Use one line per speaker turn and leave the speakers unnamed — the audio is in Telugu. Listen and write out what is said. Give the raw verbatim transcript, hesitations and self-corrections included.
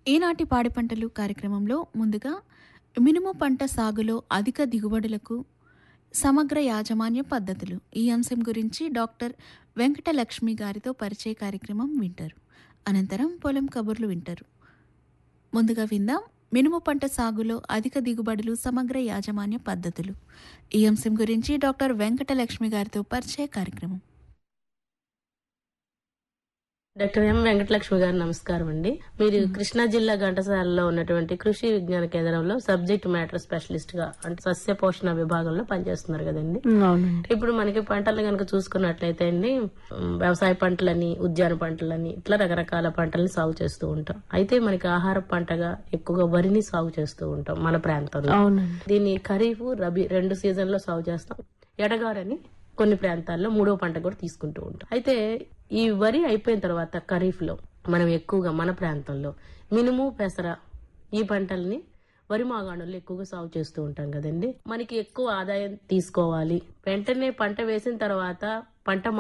ఈనాటి పాడి పంటలు కార్యక్రమంలో ముందుగా మినుము పంట సాగులో అధిక దిగుబడులకు సమగ్ర యాజమాన్య పద్ధతులు ఈ అంశం గురించి డాక్టర్ వెంకటలక్ష్మి గారితో పరిచయ కార్యక్రమం వింటారు. అనంతరం పొలం కబుర్లు వింటారు. ముందుగా విందాం మినుము పంట సాగులో అధిక దిగుబడులు సమగ్ర యాజమాన్య పద్ధతులు ఈ అంశం గురించి డాక్టర్ వెంకటలక్ష్మి గారితో పరిచయ కార్యక్రమం.
డాక్టర్ ఎం వెంకటలక్ష్మి గారు నమస్కారం అండి. మీరు కృష్ణా జిల్లా ఘంటసాలలో ఉన్నటువంటి కృషి విజ్ఞాన కేంద్రంలో సబ్జెక్ట్ మ్యాటర్ స్పెషలిస్ట్ గా అంటే సస్య పోషణ విభాగంలో పనిచేస్తున్నారు కదండి. ఇప్పుడు మనకి పంటలు కనుక చూసుకున్నట్లయితే అండి, వ్యవసాయ పంటలని, ఉద్యాన పంటలని, ఇట్లా రకరకాల పంటలని సాగు చేస్తూ ఉంటాం. అయితే మనకి ఆహార పంటగా ఎక్కువగా వరిని సాగు చేస్తూ ఉంటాం మన ప్రాంతంలో. దీన్ని ఖరీఫ్, రబీ రెండు సీజన్ లో సాగు చేస్తాం. ఎడగారని కొన్ని ప్రాంతాల్లో మూడో పంట కూడా తీసుకుంటూ ఉంటాం. అయితే ఈ వరి అయిపోయిన తర్వాత ఖరీఫ్ లో మనం ఎక్కువగా మన ప్రాంతంలో మినుము, పెసర ఈ పంటల్ని వరి మాగాణుల్లో ఎక్కువగా సాగు చేస్తూ ఉంటాం కదండి. మనకి ఎక్కువ ఆదాయం తీసుకోవాలి, వెంటనే పంట వేసిన తర్వాత పంట